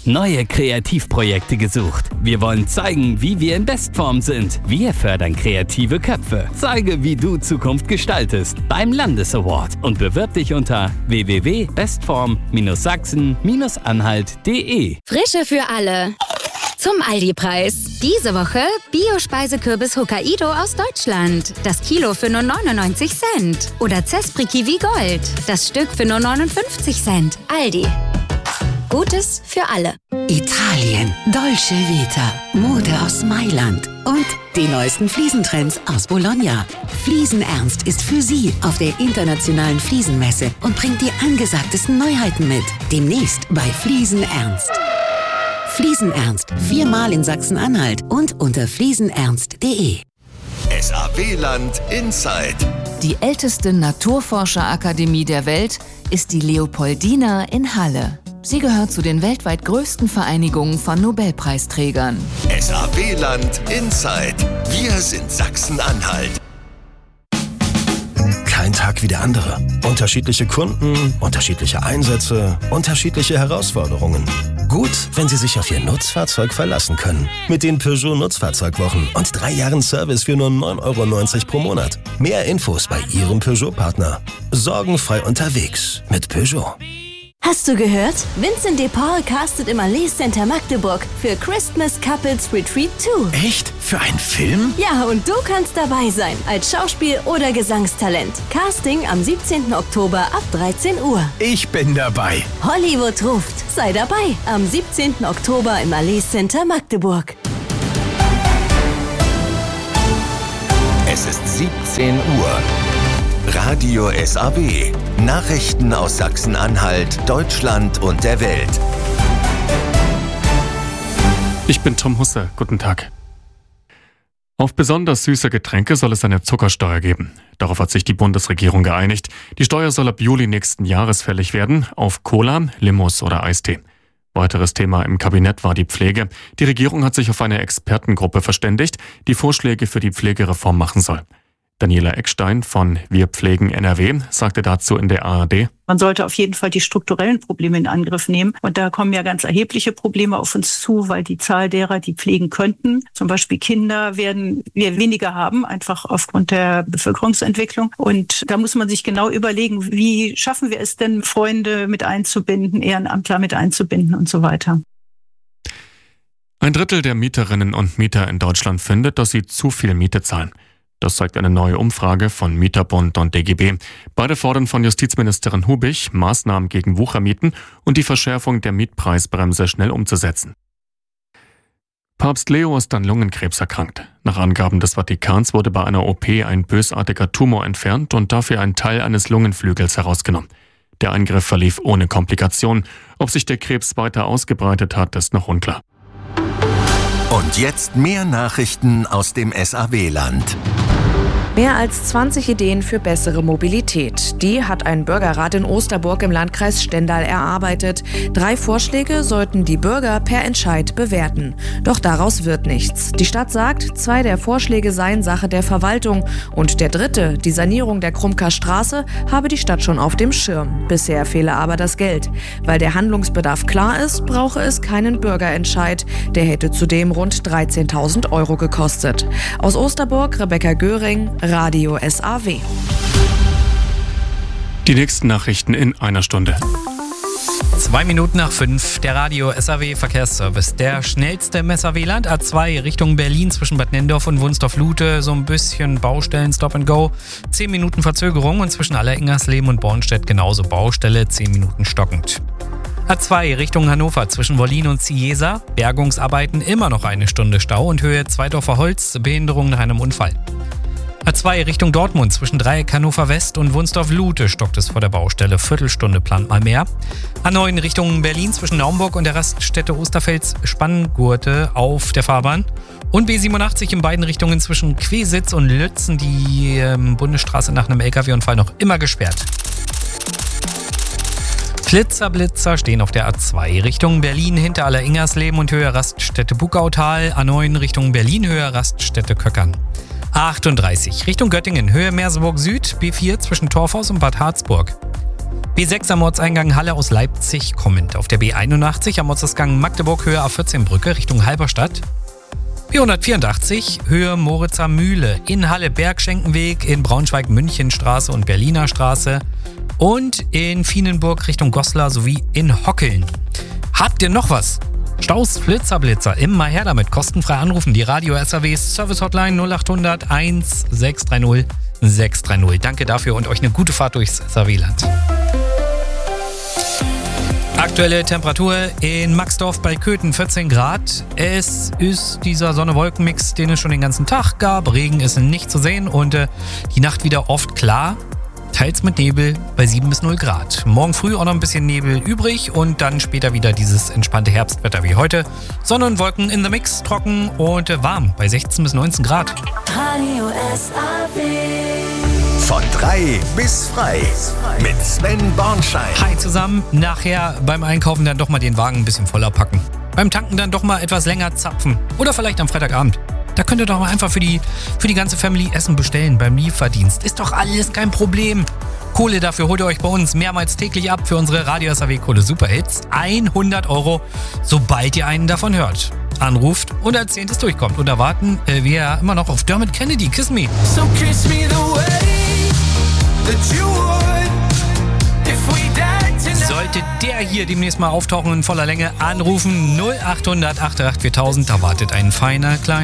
neue Kreativprojekte gesucht. Wir wollen zeigen, wie wir in Bestform sind. Wir fördern kreative Köpfe. Zeige, wie du Zukunft gestaltest beim Landesaward und bewirb dich unter www.bestform-sachsen-anhalt.de. Frische für alle. Zum Aldi-Preis. Diese Woche Bio-Speisekürbis Hokkaido aus Deutschland. Das Kilo für nur 99 Cent. Oder Zespri Kiwi Gold. Das Stück für nur 59 Cent. Aldi. Gutes für alle. Italien, Dolce Vita, Mode aus Mailand und die neuesten Fliesentrends aus Bologna. Fliesenernst ist für Sie auf der internationalen Fliesenmesse und bringt die angesagtesten Neuheiten mit. Demnächst bei Fliesenernst. Fliesenernst, 4-mal in Sachsen-Anhalt und unter fliesenernst.de. SAW-Land Inside. Die älteste Naturforscherakademie der Welt ist die Leopoldina in Halle. Sie gehört zu den weltweit größten Vereinigungen von Nobelpreisträgern. SAW-Land Inside. Wir sind Sachsen-Anhalt. Kein Tag wie der andere. Unterschiedliche Kunden, unterschiedliche Einsätze, unterschiedliche Herausforderungen. Gut, wenn Sie sich auf Ihr Nutzfahrzeug verlassen können. Mit den Peugeot Nutzfahrzeugwochen und 3 Jahren Service für nur 9,90 € pro Monat. Mehr Infos bei Ihrem Peugeot-Partner. Sorgenfrei unterwegs mit Peugeot. Hast du gehört? Vincent de Paul castet im Allee Center Magdeburg für Christmas Couples Retreat 2. Echt? Für einen Film? Ja, und du kannst dabei sein, als Schauspiel- oder Gesangstalent. Casting am 17. Oktober ab 13 Uhr. Ich bin dabei. Hollywood ruft. Sei dabei am 17. Oktober im Allee Center Magdeburg. Es ist 17 Uhr. Radio SAW. Nachrichten aus Sachsen-Anhalt, Deutschland und der Welt. Ich bin Tom Husse. Guten Tag. Auf besonders süße Getränke soll es eine Zuckersteuer geben. Darauf hat sich die Bundesregierung geeinigt. Die Steuer soll ab Juli nächsten Jahres fällig werden, auf Cola, Limos oder Eistee. Weiteres Thema im Kabinett war die Pflege. Die Regierung hat sich auf eine Expertengruppe verständigt, die Vorschläge für die Pflegereform machen soll. Daniela Eckstein von Wir pflegen NRW sagte dazu in der ARD: Man sollte auf jeden Fall die strukturellen Probleme in Angriff nehmen. Und da kommen ja ganz erhebliche Probleme auf uns zu, weil die Zahl derer, die pflegen könnten, zum Beispiel Kinder, werden wir weniger haben, einfach aufgrund der Bevölkerungsentwicklung. Und da muss man sich genau überlegen, wie schaffen wir es denn, Freunde mit einzubinden, Ehrenamtler mit einzubinden und so weiter. 1/3 der Mieterinnen und Mieter in Deutschland findet, dass sie zu viel Miete zahlen. Das zeigt eine neue Umfrage von Mieterbund und DGB. Beide fordern von Justizministerin Hubich, Maßnahmen gegen Wuchermieten und die Verschärfung der Mietpreisbremse schnell umzusetzen. Papst Leo ist an Lungenkrebs erkrankt. Nach Angaben des Vatikans wurde bei einer OP ein bösartiger Tumor entfernt und dafür ein Teil eines Lungenflügels herausgenommen. Der Eingriff verlief ohne Komplikation. Ob sich der Krebs weiter ausgebreitet hat, ist noch unklar. Und jetzt mehr Nachrichten aus dem SAW-Land. Mehr als 20 Ideen für bessere Mobilität. Die hat ein Bürgerrat in Osterburg im Landkreis Stendal erarbeitet. 3 Vorschläge sollten die Bürger per Entscheid bewerten. Doch daraus wird nichts. Die Stadt sagt, 2 der Vorschläge seien Sache der Verwaltung. Und der 3., die Sanierung der Krumker Straße, habe die Stadt schon auf dem Schirm. Bisher fehle aber das Geld. Weil der Handlungsbedarf klar ist, brauche es keinen Bürgerentscheid. Der hätte zudem rund 13.000 € gekostet. Aus Osterburg, Rebecca Göring, Radio SAW. Die nächsten Nachrichten in einer Stunde. 2 Minuten nach 5, der Radio SAW Verkehrsservice. Der schnellste im SAW-Land, A2 Richtung Berlin zwischen Bad Nenndorf und Wunstorf-Lute. So ein bisschen Baustellen, Stop and Go. 10 Minuten Verzögerung und zwischen Alleringersleben und Bornstedt genauso Baustelle, 10 Minuten stockend. A2 Richtung Hannover zwischen Wollin und Ciesa. Bergungsarbeiten, immer noch 1 Stunde Stau und Höhe Zweidorfer Holz, Behinderung nach einem Unfall. A2 Richtung Dortmund zwischen Dreieck Hannover West und Wunstorf-Lute stockt es vor der Baustelle. Viertelstunde plant mal mehr. A9 Richtung Berlin zwischen Naumburg und der Raststätte Osterfels Spanngurte auf der Fahrbahn. Und B87 in beiden Richtungen zwischen Quesitz und Lützen, die Bundesstraße nach einem LKW-Unfall noch immer gesperrt. Blitzer stehen auf der A2 Richtung Berlin hinter Alleringersleben und Höhe Raststätte Bugautal. A9 Richtung Berlin Höhe Raststätte Köckern. A38 Richtung Göttingen, Höhe Merseburg Süd, B4 zwischen Torfhaus und Bad Harzburg. B6 am Ortseingang Halle aus Leipzig kommend. Auf der B81 am Ortsausgang Magdeburg Höhe A14-Brücke Richtung Halberstadt. B184 Höhe Moritzer Mühle in Halle Bergschenkenweg, in Braunschweig Münchenstraße und Berliner Straße und in Vienenburg Richtung Goslar sowie in Hockeln. Habt ihr noch was? Staus, Blitzer, immer her damit. Kostenfrei anrufen. Die Radio SAW Service Hotline 0800 1630 630. Danke dafür und euch eine gute Fahrt durchs SAW-Land. Aktuelle Temperatur in Maxdorf bei Köthen 14 Grad. Es ist dieser Sonne-Wolken-Mix, den es schon den ganzen Tag gab. Regen ist nicht zu sehen und die Nacht wieder oft klar. Teils mit Nebel bei 7 bis 0 Grad. Morgen früh auch noch ein bisschen Nebel übrig und dann später wieder dieses entspannte Herbstwetter wie heute. Sonne und Wolken in the Mix, trocken und warm bei 16 bis 19 Grad. Radio SAW. Von 3 bis frei. Mit Sven Bornschein. Hi zusammen. Nachher beim Einkaufen dann doch mal den Wagen ein bisschen voller packen. Beim Tanken dann doch mal etwas länger zapfen. Oder vielleicht am Freitagabend. Da könnt ihr doch mal einfach für die ganze Family Essen bestellen beim Lieferdienst. Ist doch alles kein Problem. Kohle dafür holt ihr euch bei uns mehrmals täglich ab für unsere Radio SAW Kohle Superhits. 100 €, sobald ihr einen davon hört. Anruft und als 10. durchkommt. Und da warten wir immer noch auf Dermot Kennedy. Kiss me. So kiss me the way that you would if we died tonight. Sollte der hier demnächst mal auftauchen in voller Länge, anrufen 0800 88 4000. Da wartet ein feiner kleiner